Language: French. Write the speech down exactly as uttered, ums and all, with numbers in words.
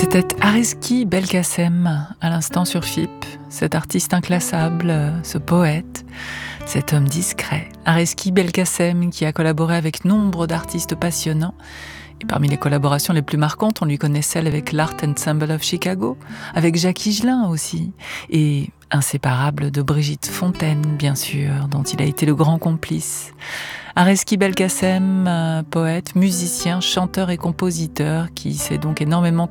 C'était Areski Belkacem, à l'instant sur F I P, cet artiste inclassable, ce poète, cet homme discret. Areski Belkacem qui a collaboré avec nombre d'artistes passionnants. Et parmi les collaborations les plus marquantes, on lui connaît celle avec l'Art Ensemble of Chicago, avec Jacques Higelin aussi, et inséparable de Brigitte Fontaine, bien sûr, dont il a été le grand complice. Areski Belkacem, poète, musicien, chanteur et compositeur, qui s'est donc énormément